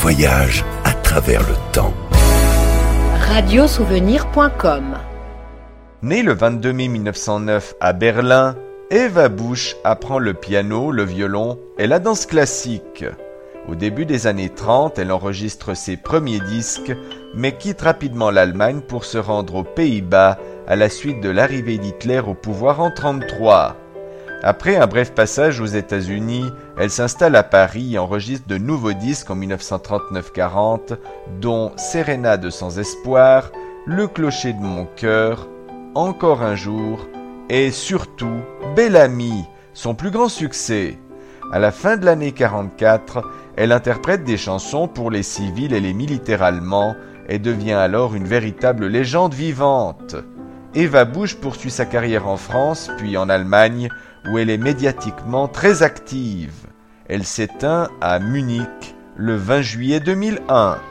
voyage à travers le temps. Radiosouvenir.com. Née le 22 mai 1909 à Berlin, Eva Busch apprend le piano, le violon et la danse classique. Au début des années 30, elle enregistre ses premiers disques, mais quitte rapidement l'Allemagne pour se rendre aux Pays-Bas à la suite de l'arrivée d'Hitler au pouvoir en 1933. Après un bref passage aux États-Unis, elle s'installe à Paris et enregistre de nouveaux disques en 1939-40, dont Sérénade sans espoir, Le clocher de mon cœur, Encore un jour et surtout Bel Ami, son plus grand succès. À la fin de l'année 44, elle interprète des chansons pour les civils et les militaires allemands et devient alors une véritable légende vivante. Eva Busch poursuit sa carrière en France puis en Allemagne, où elle est médiatiquement très active. Elle s'éteint à Munich le 20 juillet 2001.